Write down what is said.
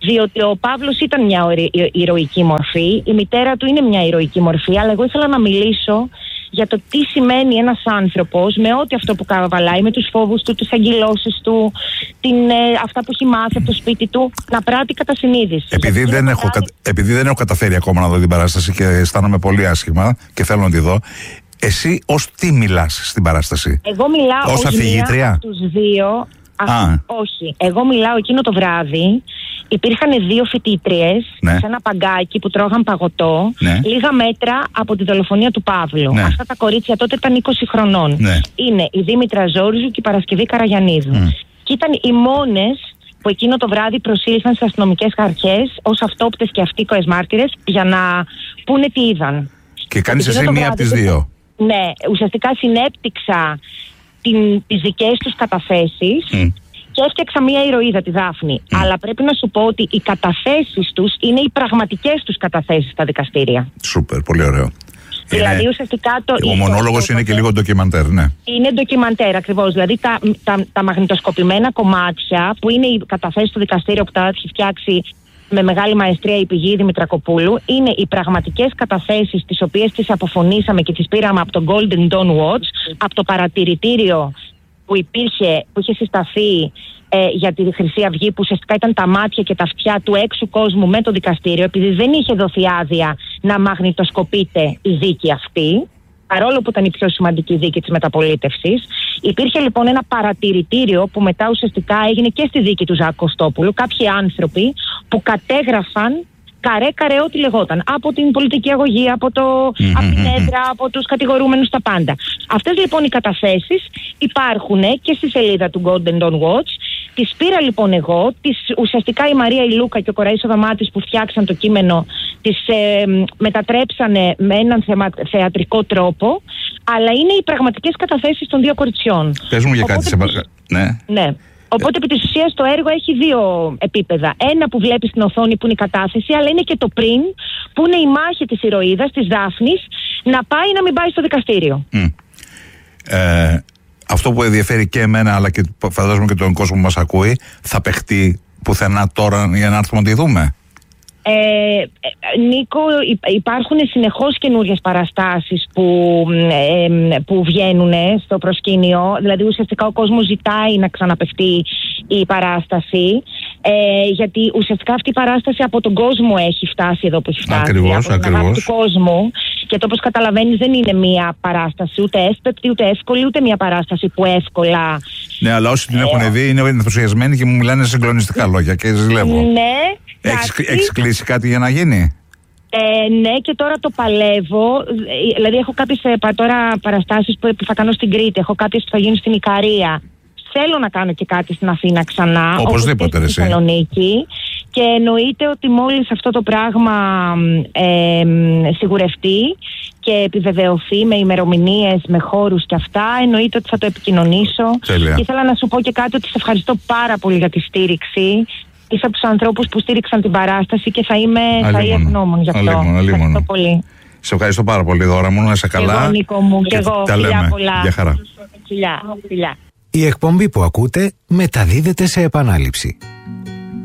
Διότι ο Παύλος ήταν μια ηρωική μορφή, η μητέρα του είναι μια ηρωική μορφή, αλλά εγώ ήθελα να μιλήσω για το τι σημαίνει ένας άνθρωπος με ό,τι αυτό που καβαλάει, με τους φόβους του, τις αγκυλώσεις του, αυτά που έχει μάθει από το σπίτι του, να πράττει κατά συνείδηση. Επειδή δεν έχω καταφέρει ακόμα να δω την παράσταση και αισθάνομαι πολύ άσχημα και θέλω να τη δω, εσύ ως τι μιλάς στην παράσταση? Εγώ μιλάω ως αφηγήτρια? Μία από τους δύο. Όχι. Εγώ μιλάω εκείνο το βράδυ. Υπήρχαν 2 φοιτήτριες σε ένα παγκάκι που τρώγαν παγωτό, λίγα μέτρα από τη δολοφονία του Παύλου. Αυτά τα κορίτσια τότε ήταν 20 χρονών. Είναι η Δήμητρα Ζόρζου και η Παρασκευή Καραγιαννίδου. Και ήταν οι μόνες που εκείνο το βράδυ προσήλθαν στις αστυνομικές αρχές ως αυτόπτες και αυτοίκοες μάρτυρες για να πούνε τι είδαν. Και κάνεις εσύ μία από τις δύο? Ναι, ουσιαστικά συνέπτυξα τις δικές τους καταθέσεις και έφτιαξα μία ηρωίδα, τη Δάφνη. Αλλά πρέπει να σου πω ότι οι καταθέσεις τους είναι οι πραγματικές τους καταθέσεις στα δικαστήρια. Σούπερ, πολύ ωραίο. Δηλαδή ουσιαστικά ο μονόλογος είναι και λίγο ντοκιμαντέρ, ναι. Είναι ντοκιμαντέρ ακριβώς. Δηλαδή τα μαγνητοσκοπημένα κομμάτια που είναι οι καταθέσεις στο δικαστήριο που τα έχει φτιάξει με μεγάλη μαεστρία η πηγή Δημητρακοπούλου, είναι οι πραγματικές καταθέσεις τις οποίες τις αποφωνήσαμε και τις πήραμε από το Golden Dawn Watch, από το παρατηρητήριο που είχε συσταθεί για τη Χρυσή Αυγή, που ουσιαστικά ήταν τα μάτια και τα αυτιά του έξω κόσμου με το δικαστήριο, επειδή δεν είχε δοθεί άδεια να μαγνητοσκοπείται η δίκη αυτή, παρόλο που ήταν η πιο σημαντική δίκη της μεταπολίτευσης. Υπήρχε λοιπόν ένα παρατηρητήριο που μετά ουσιαστικά έγινε και στη δίκη του Ζακ Κωστόπουλου, κάποιοι άνθρωποι που κατέγραφαν καρέ ό,τι λεγόταν, από την πολιτική αγωγή, από την έδρα, από τους κατηγορούμενους, τα πάντα. Αυτές λοιπόν οι καταθέσεις υπάρχουν και στη σελίδα του Golden Dawn Watch. Τις πήρα λοιπόν εγώ, ουσιαστικά η Μαρία Ηλούκα και ο Κοραής Οδαμάτης που φτιάξαν το κείμενο, τις μετατρέψανε με έναν θεατρικό τρόπο, αλλά είναι οι πραγματικές καταθέσεις των 2 κοριτσιών. Πες μου για κάτι Ναι. Οπότε επί της ουσίας το έργο έχει 2 επίπεδα. Ένα που βλέπεις στην οθόνη που είναι η κατάθεση, αλλά είναι και το πριν, που είναι η μάχη της ηρωίδας, της Δάφνης, να πάει ή να μην πάει στο δικαστήριο. Αυτό που ενδιαφέρει και εμένα, αλλά και φαντάζομαι και τον κόσμο που μας ακούει, θα παιχτεί πουθενά τώρα για να έρθουμε να τη δούμε? Νίκο, υπάρχουν συνεχώς καινούριες παραστάσεις που βγαίνουν στο προσκήνιο. Δηλαδή ουσιαστικά ο κόσμος ζητάει να ξαναπαιχτεί η παράσταση, γιατί ουσιαστικά αυτή η παράσταση από τον κόσμο έχει φτάσει εδώ που έχει φτάσει. Ακριβώς. Του κόσμου. Και το όπως καταλαβαίνεις δεν είναι μία παράσταση ούτε έσπεπτη ούτε εύκολη, ούτε μία παράσταση που εύκολα... Ναι, αλλά όσοι την έχουν δει είναι ενθουσιασμένοι και μου μιλάνε συγκλονιστικά λόγια και ζηλεύω. Ναι. Έχεις κλείσει κάτι για να γίνει? Ναι, και τώρα το παλεύω. Δηλαδή έχω κάποιες τώρα παραστάσεις που θα κάνω στην Κρήτη, έχω κάποιες που θα γίνουν στην Ικαρία. Θέλω να κάνω και κάτι στην Αθήνα ξανά, οπωσδήποτε, όπως στη Θεσσαλονίκη. Και εννοείται ότι μόλις αυτό το πράγμα σιγουρευτεί και επιβεβαιωθεί με ημερομηνίες, με χώρους και αυτά, εννοείται ότι θα το επικοινωνήσω. Τέλεια. Και ήθελα να σου πω και κάτι, ότι σε ευχαριστώ πάρα πολύ για τη στήριξη. Είσαι από τους ανθρώπους που στήριξαν την παράσταση και θα είμαι ευγνώμων γι' αυτό. Ευχαριστώ πολύ. Σε ευχαριστώ πάρα πολύ, Δώρα μου, να είσαι καλά. Και εγώ, Νίκο μου, και εγώ. Φιλιά πολλά. Γεια χαρά. Φιλιά. Η εκπομπή που ακούτε μεταδίδεται σε επανάληψη.